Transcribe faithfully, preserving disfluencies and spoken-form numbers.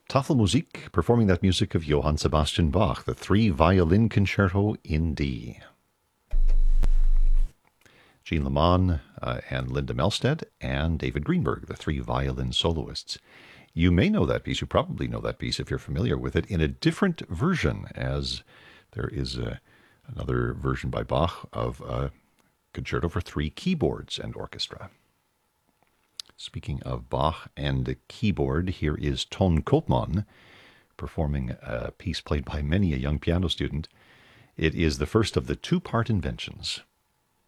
Tafelmusik, performing that music of Johann Sebastian Bach, the Three Violin Concerto in D. Jean Leman uh, and Linda Melstead and David Greenberg, the three violin soloists. You may know that piece, you probably know that piece if you're familiar with it, in a different version, as there is a, another version by Bach of a concerto for three keyboards and orchestra. Speaking of Bach and the keyboard, here is Ton Koopman performing a piece played by many a young piano student. It is the first of the two-part inventions.